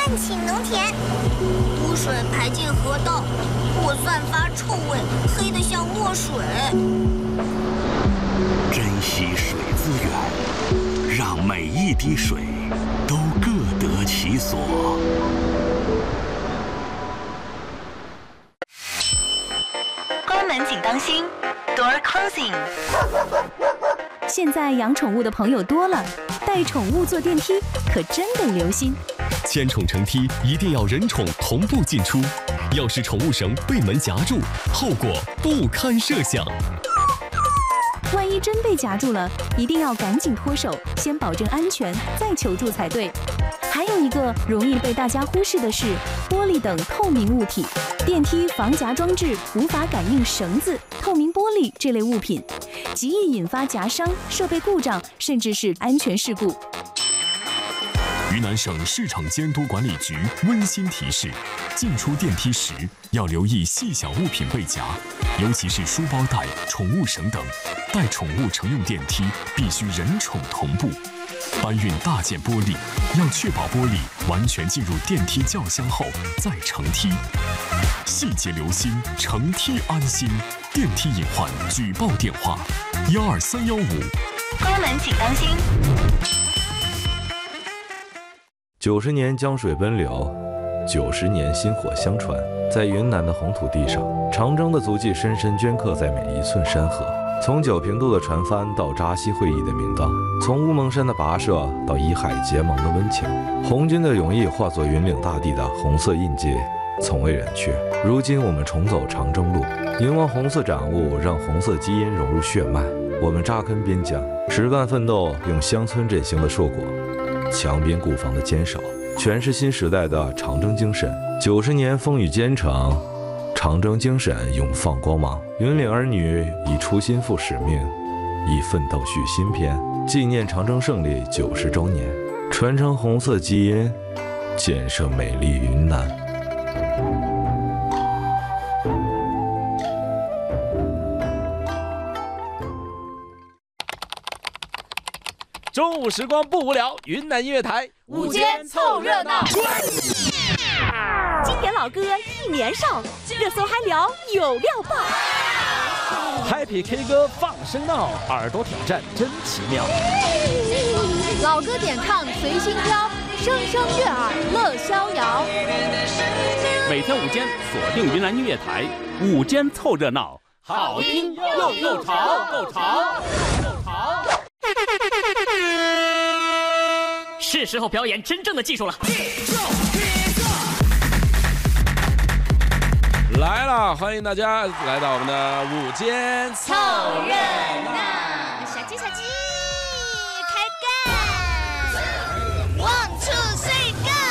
暗起农田，污水排进河道，或散发臭味，黑得像墨水。 珍惜水资源，让每一滴水都各得其所。 关门请当心 ，Door closing。 现在养宠物的朋友多了，带宠物坐电梯可真得留心。 牵宠乘梯一定要人宠同步进出，要是宠物绳被门夹住，后果不堪设想。 万一真被夹住了，一定要赶紧脱手，先保证安全，再求助才对。还有一个容易被大家忽视的是，玻璃等透明物体，电梯防夹装置无法感应绳子、透明玻璃这类物品，极易引发夹伤、设备故障，甚至是安全事故。 云南省市场监督管理局温馨提示：进出电梯时要留意细小物品被夹，尤其是书包带、宠物绳等。带宠物乘用电梯必须人宠同步。搬运大件玻璃，要确保玻璃完全进入电梯轿厢后再乘梯。细节留心，乘梯安心。电梯隐患举报电话：12315。 关门请当心。 90年江水奔流，90年薪火相传。在云南的红土地上，长征的足迹深深镌刻在每一寸山河。从九平渡的船帆到扎西会议的明道，从乌蒙山的跋涉到依海结盟的温情，红军的勇毅化作云岭大地的红色印记，从未染去。如今我们重走长征路，凝望红色展物，让红色基因融入血脉。我们扎根边疆，实干奋斗，用乡村振兴的硕果，强边固防的坚守，诠释新时代的长征精神。90年风雨兼程，长征精神永放光芒。云岭儿女以初心赴使命，以奋斗续新篇，纪念长征胜利90周年，传承红色基因，建设美丽云南。 中午时光不无聊，云南音乐台午间凑热闹。 经典老歌一年少，热搜嗨聊有料爆。 Happy K 歌放声闹，耳朵挑战真奇妙。 老歌点唱随心飘，声声悦耳乐逍遥。 每天午间锁定云南音乐台，午间凑热闹， 好听又潮，够潮。 是时候表演真正的技术了。 来了，欢迎大家来到我们的午间凑热闹。 小鸡，开干 ！1 2 3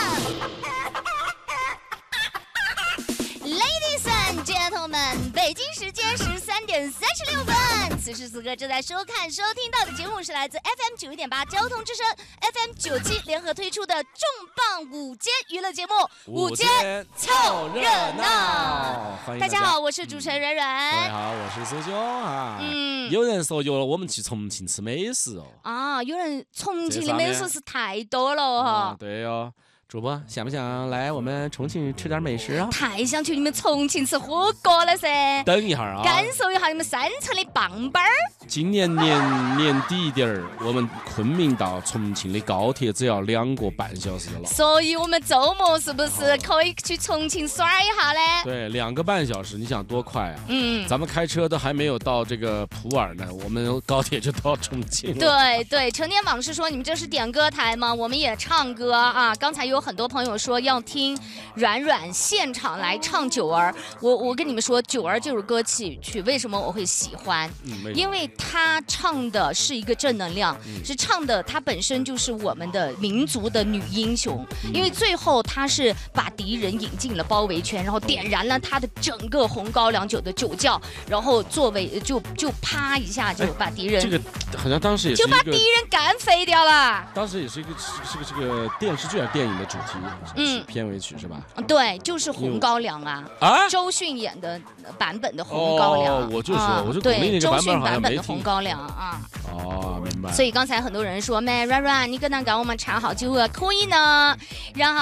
go！Ladies and gentlemen， 北京时间13点36分。此时此刻正在收看、收听到的节目是来自 FM 91.8交通之声 FM 97联合推出的重磅午间娱乐节目《午间凑热闹》。大家好，我是主持人软软。 大家好，我是苏兄啊。有人说约了我们去重庆吃美食哦。 啊，有人重庆的美食是太多了哈。 对哦。主播想不想来我们重庆吃点美食啊？ 太想去你们重庆吃火锅了噻！ 等一下啊， 感受一下你们山城的棒棒儿。 今年年底点儿，我们昆明到重庆的高铁只要2个半小时了。 所以我们周末是不是可以去重庆耍一下呢？ 对，2个半小时，你想多快啊？咱们开车都还没有到这个普洱呢，我们高铁就到重庆了。 对，成天往事说你们这是点歌台吗？我们也唱歌啊！刚才有很多朋友说要听软软现场来唱九儿，我跟你们说，九儿这首歌曲为什么我会喜欢？因为他唱的是一个正能量，是唱的他本身就是我们的民族的女英雄。因为最后他是把敌人引进了包围圈，然后点燃了他的整个红高粱酒的酒窖，然后作为就啪一下就把敌人这个好像当时也是就把敌人干飞掉了。 当时也是一个这个电视剧还是电影的主题，片尾曲是吧？ 对，就是红高粱啊，周迅演的版本的红高粱。 我就说，我就对周迅版本的红高粱啊。 明白。 所以刚才很多人说，软软，你跟他给我们唱好久啊，可以呢。然后。